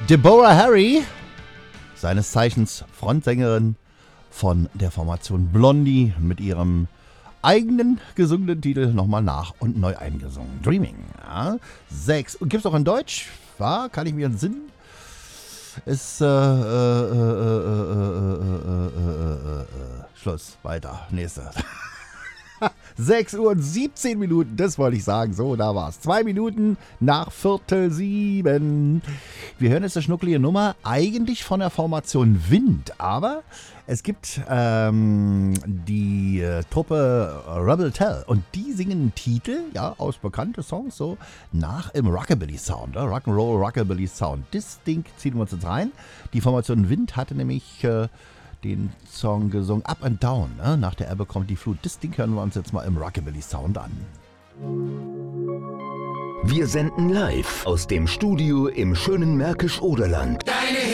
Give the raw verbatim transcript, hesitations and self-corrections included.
Deborah Harry, seines Zeichens Frontsängerin von der Formation Blondie, mit ihrem eigenen gesungenen Titel nochmal nach und neu eingesungen. Dreaming. Ja. Sechs. Und gibt's auch in Deutsch? Ja, kann ich mir entsinnen. Ist äh, äh, äh, äh, äh, äh, äh, äh, Schluss. Weiter. Nächste. sechs Uhr und siebzehn Minuten, das wollte ich sagen. So, da war's. Zwei Minuten nach Viertel sieben. Wir hören jetzt eine schnuckelige Nummer, eigentlich von der Formation Wind, aber es gibt ähm, die äh, Truppe Rebel Tell und die singen einen Titel, ja, aus bekannten Songs, so nach im Rockabilly-Sound, äh, Rock'n'Roll Rockabilly-Sound. Das Ding ziehen wir uns jetzt rein. Die Formation Wind hatte nämlich äh, den Song gesungen, Up and Down, ne? Nach der Ebbe kommt die Flut. Das Ding hören wir uns jetzt mal im Rockabilly-Sound an. Wir senden live aus dem Studio im schönen Märkisch-Oderland. Deine